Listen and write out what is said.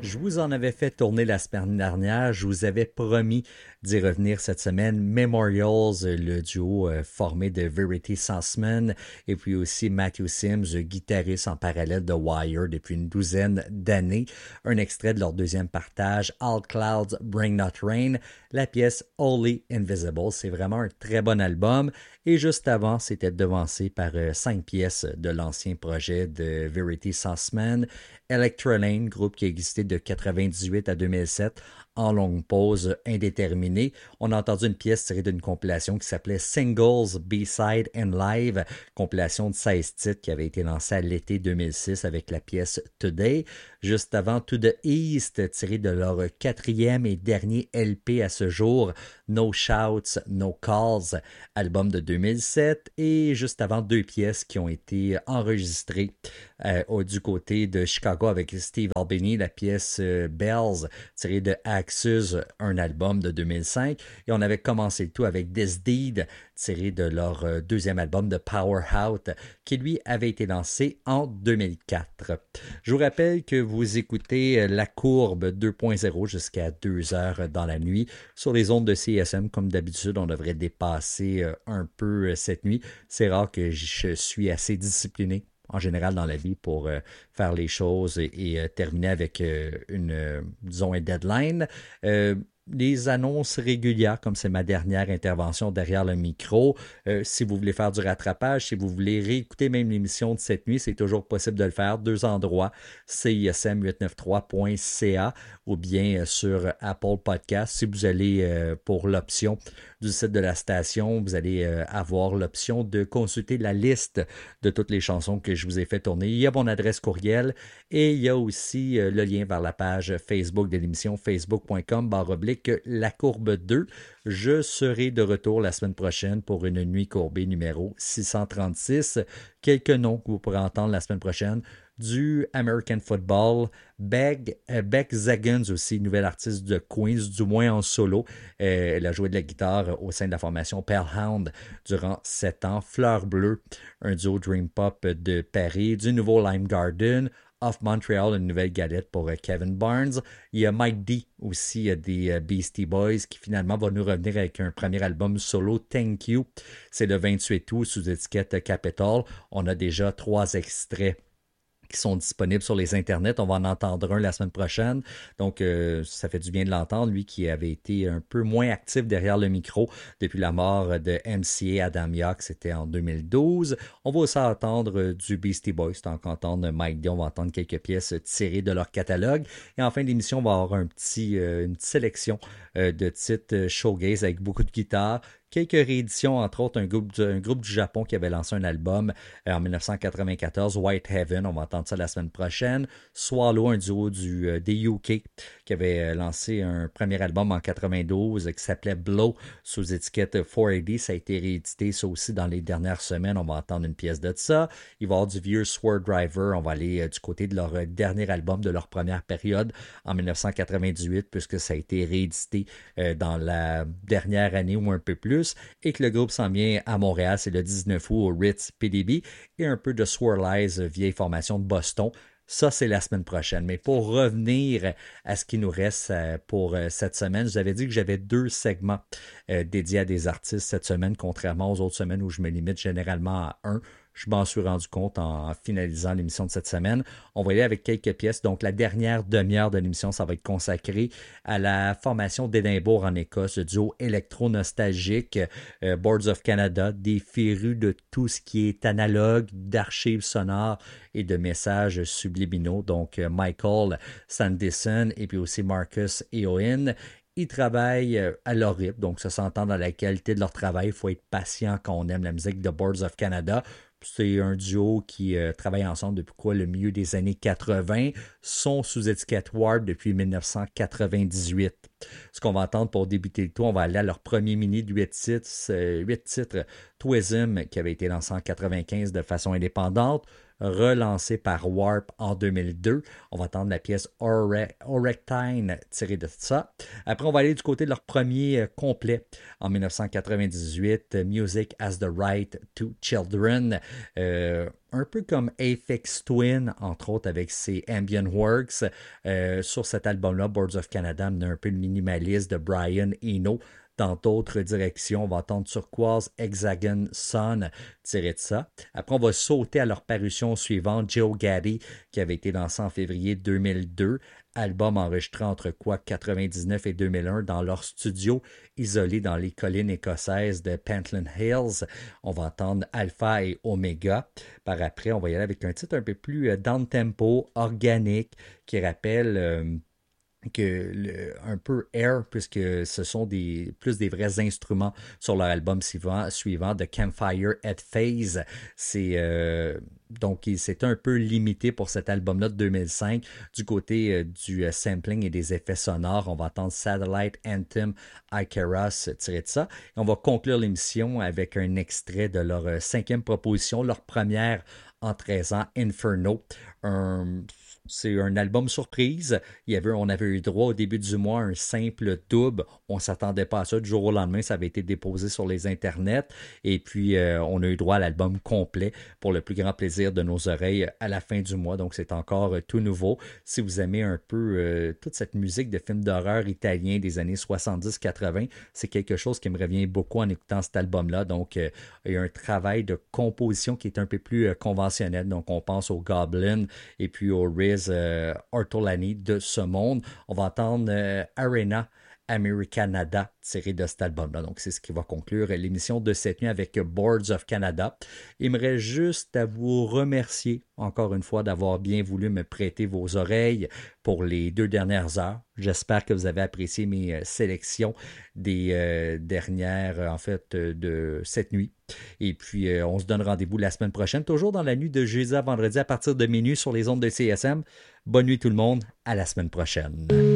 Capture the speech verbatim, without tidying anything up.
Je vous en avais fait tourner la semaine dernière. Je vous avais promis d'y revenir cette semaine. Memorials, le duo euh, formé de Verity Sussman et puis aussi Matthew Sims, guitariste en parallèle de Wire depuis une douzaine d'années. Un extrait de leur deuxième partage, All Clouds Bring Not Rain, la pièce Wholly Invisible. C'est vraiment un très bon album. Et juste avant, c'était devancé par euh, cinq pièces de l'ancien projet de Verity Sussman. Electrolane, groupe qui a existé de quatre-vingt-dix-huit à deux mille sept en longue pause indéterminée. On a entendu une pièce tirée d'une compilation qui s'appelait Singles, B-Side and Live, compilation de seize titres qui avait été lancée à l'été deux mille six avec la pièce Today. Juste avant, To the East, tiré de leur quatrième et dernier L P à ce jour, No Shouts, No Calls, album de deux mille sept. Et juste avant, deux pièces qui ont été enregistrées euh, du côté de Chicago avec Steve Albini, la pièce euh, Bells, tirée de Axus, un album de deux mille cinq. Et on avait commencé le tout avec This Deed, tiré de leur euh, deuxième album de Power Out, qui lui avait été lancé en deux mille quatre. Je vous rappelle que vous écoutez La Courbe deux point zéro jusqu'à deux heures dans la nuit sur les ondes de C S M. Comme d'habitude, on devrait dépasser euh, un peu euh, cette nuit. C'est rare que je suis assez discipliné en général dans la vie pour euh, faire les choses et, et euh, terminer avec euh, une, euh, disons, un deadline. Euh, les annonces régulières, comme c'est ma dernière intervention derrière le micro. Euh, si vous voulez faire du rattrapage, si vous voulez réécouter même l'émission de cette nuit, c'est toujours possible de le faire. Deux endroits, C I S M huit cent quatre-vingt-treize point C A ou bien sur Apple Podcast. Si vous allez euh, pour l'option du site de la station, vous allez euh, avoir l'option de consulter la liste de toutes les chansons que je vous ai fait tourner. Il y a mon adresse courriel et il y a aussi euh, le lien vers la page Facebook de l'émission, facebook point com barre oblique La Courbe deux. Je serai de retour la semaine prochaine pour une nuit courbée numéro six cent trente-six. Quelques noms que vous pourrez entendre la semaine prochaine. Du American Football, Beck, euh, Beck Zagans aussi, nouvelle artiste de Queens, du moins en solo. Euh, elle a joué de la guitare au sein de la formation Pearlhound durant sept ans. Fleur Bleue, un duo Dream Pop de Paris, du nouveau Lime Garden, Off Montreal, une nouvelle galette pour euh, Kevin Barnes. Il y a Mike D aussi euh, des euh, Beastie Boys qui finalement va nous revenir avec un premier album solo, Thank You. C'est le vingt-huit août sous étiquette Capitol. On a déjà trois extraits qui sont disponibles sur les internets. On va en entendre un la semaine prochaine. Donc, euh, ça fait du bien de l'entendre. Lui qui avait été un peu moins actif derrière le micro depuis la mort de M C A Adam Yauch, c'était en deux mille douze. On va aussi entendre du Beastie Boys. Donc, entendre Mike D. On va entendre quelques pièces tirées de leur catalogue. Et en fin d'émission, on va avoir un petit, euh, une petite sélection euh, de titres showgaze avec beaucoup de guitare. Quelques rééditions, entre autres un groupe, du, un groupe du Japon qui avait lancé un album euh, en dix-neuf cent quatre-vingt-quatorze, White Heaven, on va entendre ça la semaine prochaine. Swallow, un duo du, euh, des U K qui avait euh, lancé un premier album en quatre-vingt-douze euh, qui s'appelait Blow sous étiquette quatre cent quatre-vingt. Ça a été réédité, ça aussi dans les dernières semaines, on va entendre une pièce de ça. Il va y avoir du vieux Sword Driver, on va aller euh, du côté de leur euh, dernier album de leur première période en dix-neuf cent quatre-vingt-dix-huit puisque ça a été réédité euh, dans la dernière année ou un peu plus. Et que le groupe s'en vient à Montréal, c'est le dix-neuf août au Ritz P D B et un peu de Swirlies, vieille formation de Boston. Ça, c'est la semaine prochaine. Mais pour revenir à ce qui nous reste pour cette semaine, je vous avais dit que j'avais deux segments dédiés à des artistes cette semaine, contrairement aux autres semaines où je me limite généralement à un. Je m'en suis rendu compte en finalisant l'émission de cette semaine. On va y aller avec quelques pièces. Donc, la dernière demi-heure de l'émission, ça va être consacré à la formation d'Édimbourg en Écosse, le duo électro-nostalgique, euh, Boards of Canada, des férus de tout ce qui est analogue, d'archives sonores et de messages subliminaux. Donc, euh, Michael Sandison et puis aussi Marcus Eoin. Ils travaillent à leur rythme, donc ça s'entend dans la qualité de leur travail. Il faut être patient quand on aime la musique de Boards of Canada. C'est un duo qui euh, travaille ensemble depuis quoi, le milieu des années quatre-vingt, sont sous étiquette Ward depuis dix-neuf cent quatre-vingt-dix-huit. Ce qu'on va entendre pour débuter le tour, on va aller à leur premier mini de huit titres, euh, huit titres, Twism, qui avait été lancé en quatre-vingt-quinze de façon indépendante. relancé par Warp en deux mille deux. On va entendre la pièce Orectine tirée de ça. Après, on va aller du côté de leur premier euh, complet en dix-neuf cent quatre-vingt-dix-huit, Music as the Right to Children. Euh, un peu comme Aphex Twin, entre autres avec ses Ambient Works. Euh, sur cet album-là, Boards of Canada, on a un peu le minimaliste de Brian Eno. Dans d'autres directions, on va entendre Turquoise, Hexagon, Sun, tiré de ça. Après, on va sauter à leur parution suivante, Joe Gaddy, qui avait été lancé en février deux mille deux. Album enregistré entre quoi quatre-vingt-dix-neuf et deux mille un dans leur studio isolé dans les collines écossaises de Pentland Hills. On va entendre Alpha et Omega. Par après, on va y aller avec un titre un peu plus down-tempo, organique, qui rappelle... Euh, que le, un peu air, puisque ce sont des, plus des vrais instruments sur leur album suivant, suivant The Campfire at Phase. C'est euh, donc c'est un peu limité pour cet album-là de deux mille cinq. Du côté euh, du euh, sampling et des effets sonores, on va entendre Satellite Anthem, Icarus tiré de ça. Et on va conclure l'émission avec un extrait de leur euh, cinquième proposition, leur première en treize ans, Inferno. Un C'est un album surprise. Il y avait, on avait eu droit au début du mois à un simple double. On ne s'attendait pas à ça. Du jour au lendemain, ça avait été déposé sur les internets. Et puis, euh, on a eu droit à l'album complet pour le plus grand plaisir de nos oreilles à la fin du mois. Donc, c'est encore euh, tout nouveau. Si vous aimez un peu euh, toute cette musique de films d'horreur italiens des années soixante-dix quatre-vingt, c'est quelque chose qui me revient beaucoup en écoutant cet album-là. Donc, euh, il y a un travail de composition qui est un peu plus euh, conventionnel. Donc, on pense au Goblin et puis au Riz Euh, Ortolani de ce monde. On va entendre euh, Arena Americanada tiré de cet album-là. Donc, c'est ce qui va conclure l'émission de cette nuit avec Boards of Canada. Il me reste juste à vous remercier encore une fois d'avoir bien voulu me prêter vos oreilles pour les deux dernières heures. J'espère que vous avez apprécié mes sélections des euh, dernières, en fait, de cette nuit. Et puis, euh, on se donne rendez-vous la semaine prochaine, toujours dans la nuit de jeudi à vendredi à partir de minuit sur les ondes de C S M. Bonne nuit tout le monde, à la semaine prochaine.